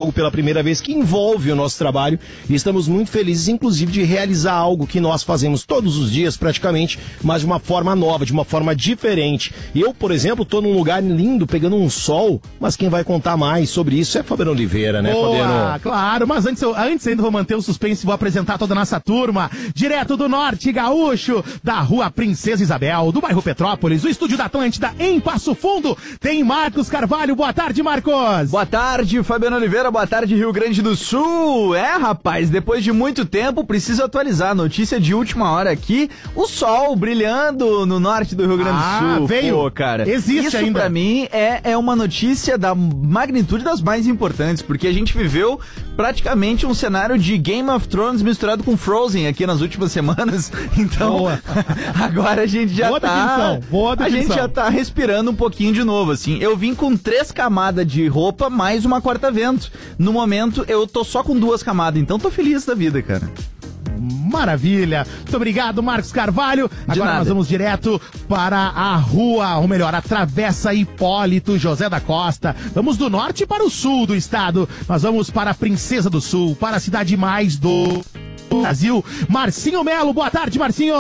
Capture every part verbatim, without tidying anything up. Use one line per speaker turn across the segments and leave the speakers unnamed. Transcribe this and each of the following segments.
algo pela primeira vez que envolve o nosso trabalho e estamos muito felizes, inclusive, de realizar algo que nós fazemos todos os dias, praticamente, mas de uma forma nova, de uma forma diferente. Eu, por exemplo, estou num lugar lindo, pegando um sol, mas quem vai contar mais sobre isso é Fabiano Oliveira, né,
Boa,
Fabiano?
Claro, mas antes, eu, antes ainda vou manter o suspense e vou apresentar toda a nossa turma, direto do Norte Gaúcho, da Rua Princesa Isabel, do bairro Petrópolis, o estúdio da Atlântida em Passo Fundo, tem Marcos Carvalho. Boa tarde, Marcos.
Boa tarde, Fabiano Oliveira, boa tarde, Rio Grande do Sul. É, rapaz, depois de muito tempo, preciso atualizar a notícia de última hora aqui, o sol brilhando no norte do Rio Grande do
Ah,
Sul.
veio.
Pô, cara.
Existe
Isso
ainda.
pra mim é, é uma notícia da magnitude das mais importantes, porque a gente viveu praticamente um cenário de Game of Thrones misturado com Frozen aqui nas últimas semanas. Então,
Boa.
agora a gente já
Boa
tá...
definição, boa
a
definição.
gente já tá respirando um pouquinho de novo, assim. Eu vim com três camadas de roupa, mais uma corta-vento. No momento, eu tô só com duas camadas, então tô feliz da vida, cara.
Maravilha. Muito obrigado, Marcos Carvalho. Agora
nada.
nós vamos direto para a rua, ou melhor, a Travessa Hipólito José da Costa. Vamos do norte para o sul do estado. Nós vamos para a Princesa do Sul, para a cidade mais do Brasil. Marcinho Melo, boa tarde, Marcinho.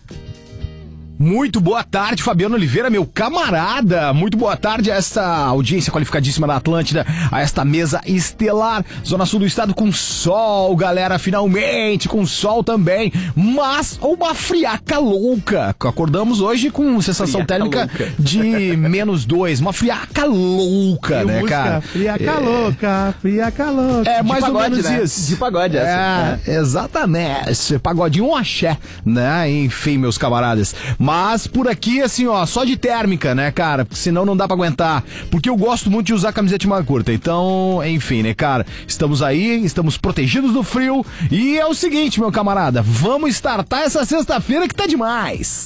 Muito boa tarde, Fabiano Oliveira, meu camarada. Muito boa tarde a esta audiência qualificadíssima da Atlântida, a esta mesa estelar, Zona Sul do estado com sol, galera, finalmente com sol também, mas uma friaca louca. Acordamos hoje com sensação
Friaca
térmica
louca.
de menos dois, uma friaca louca,
E
né,
música,
cara?
Friaca
É.
louca, friaca louca.
É mais
pagode,
ou menos
né?
isso.
De pagode essa.
É, exatamente. Pagodinho um axé, né? Enfim, meus camaradas. Mas por aqui, assim, ó, só de térmica, né, cara? Porque senão não dá pra aguentar. Porque eu gosto muito de usar camiseta de manga curta. Então, enfim, né, cara? Estamos aí, estamos protegidos do frio. E é o seguinte, meu camarada, vamos startar essa sexta-feira que tá demais.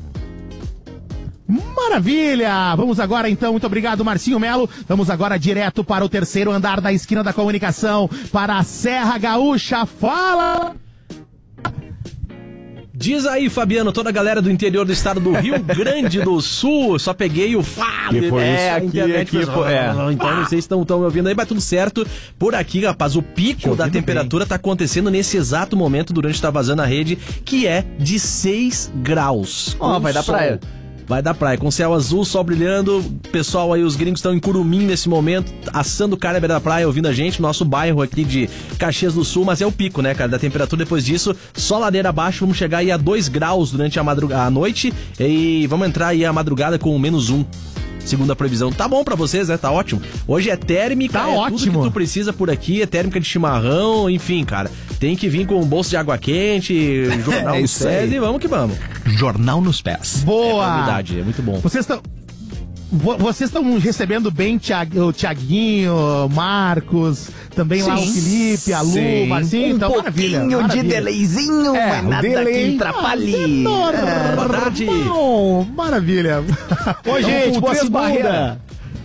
Maravilha! Vamos agora então, muito obrigado, Marcinho Melo. Vamos agora direto para o terceiro andar da esquina da comunicação, para a Serra Gaúcha. Fala!
Diz aí, Fabiano, toda a galera do interior do estado do Rio Grande do Sul, só peguei o fá,
Que foi
é,
isso?
a
Aqui,
internet
aqui
fez-
foi- é.
Então não sei se estão me ouvindo aí, mas tudo certo. Por aqui, rapaz, o pico da temperatura tá acontecendo nesse exato momento, durante tá vazando a rede, que é de seis graus.
Ó,
Com
vai dar
sol.
praia.
Vai dar praia, com céu azul, sol brilhando. Pessoal aí, os gringos estão em Curumim nesse momento, assando carne à beira da praia, ouvindo a gente. Nosso bairro aqui de Caxias do Sul, mas é o pico, né, cara, da temperatura. Depois disso, só ladeira abaixo, vamos chegar aí a dois graus durante a, madruga- a noite. E vamos entrar aí a madrugada com menos um. Segundo a previsão. Tá bom pra vocês, né? Tá ótimo. Hoje é térmica,
Tá
é
ótimo.
tudo que tu precisa por aqui, é térmica de chimarrão, enfim, cara. Tem que vir com um bolso de água quente, jornal
É
nos
isso
pés
aí.
e vamos que vamos.
Jornal nos pés.
É
Boa!
verdade, é muito bom.
Vocês estão. vo- Vocês estão recebendo bem Thiag- o Thiaguinho, Marcos, também lá o
Sim.
Felipe, a Lu,
Sim.
Marcinho, então maravilha.
pouquinho de
maravilha.
delayzinho,
É,
mas
o
nada
delay-
que atrapalhe.
Ah,
Boa tarde.
Bom, maravilha.
Ô, gente,
com
boa
três
segunda.
barreiras.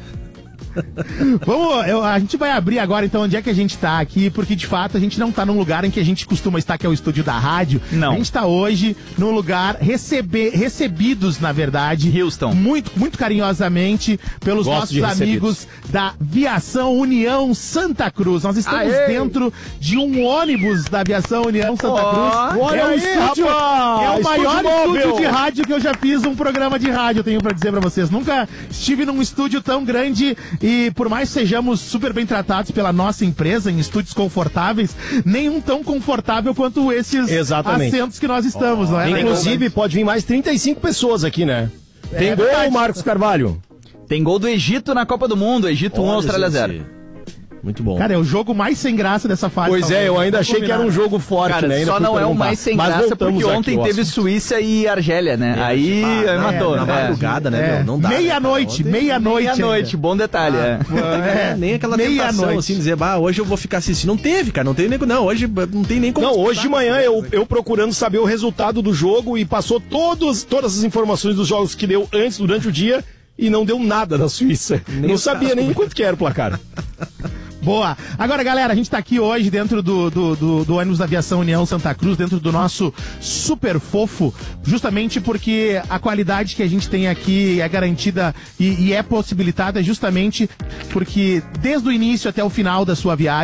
Vamos, eu- a gente vai abrir agora então onde é que a gente tá aqui, porque de fato a gente não tá num lugar em que a gente costuma estar, que é o estúdio da rádio.
Não.
A gente tá hoje num lugar receber, recebidos, na verdade,
Houston.
muito, muito carinhosamente pelos
Gosto
nossos
de
amigos da Viação União Santa Cruz. Nós estamos
Aê!
dentro de um ônibus da Aviação União Santa
Ó,
Cruz.
olha
é o
aí,
estúdio,
rapaz!
é o
Estúdio
maior
móvel.
estúdio de rádio que eu já fiz um programa de rádio, eu tenho pra dizer pra vocês. Nunca estive num estúdio tão grande e por mais que sejamos super bem tratados pela nossa empresa em estúdios confortáveis, nenhum tão confortável quanto esses
Exatamente.
assentos que nós estamos, não é?
Inclusive, pode vir mais trinta e cinco pessoas aqui, né? Tem
É
gol,
verdade.
Marcos Carvalho?
Tem gol do Egito na Copa do Mundo. Egito um,
Olha,
Austrália
gente,
zero.
Muito bom.
Cara, é o jogo mais sem graça dessa fase.
Pois
talvez.
é, eu ainda
Vamos
achei que era um
combinar.
jogo forte,
Cara,
né? Ainda
só
fui
não é o
perguntar.
mais sem
Mas
graça
voltamos
porque
aqui
ontem
ao
teve
assunto.
Suíça e Argélia, né? Aí, aí
é,
matou.
Na
É.
madrugada, né,
É,
meu? Não dá. né,
meia-noite,
cara?
meia-noite.
Meia-noite, bom detalhe. é.
ainda. É,
Nem aquela tentação,
meia-noite.
assim, dizer, bah, hoje eu vou ficar assistindo. Não teve, cara, não tem nem... Não, hoje não tem nem como...
Não, hoje de manhã eu, eu procurando saber o resultado do jogo e passou todos, todas as informações dos jogos que deu antes, durante o dia, e não deu nada da Suíça.
Nem
não
o
sabia nem quanto que era o placar.
Boa. Agora, galera, a gente tá aqui hoje dentro do, do, do, do ônibus da Aviação União Santa Cruz, dentro do nosso super fofo, justamente porque a qualidade que a gente tem aqui é garantida e, e é possibilitada justamente porque desde o início até o final da sua viagem,